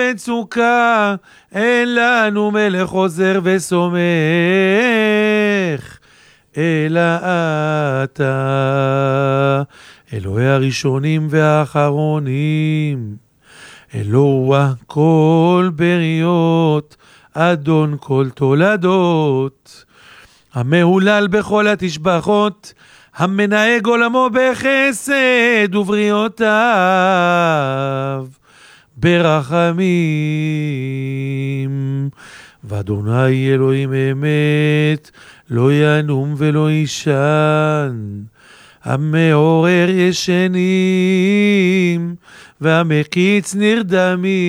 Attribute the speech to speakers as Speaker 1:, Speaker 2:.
Speaker 1: מצוקה, אין לנו מלך עוזר וסומך, אלא אתה, אלוהי הראשונים והאחרונים, אלוה כל בריות, אדון כל תולדות, המהולל בכל התשבחות, המנהג עולמו בחסד ובריאותיו ברחמים. ואדוני אלוהים אמת, לא ינום ולא ישן, המעורר ישנים והמקיץ נרדמים.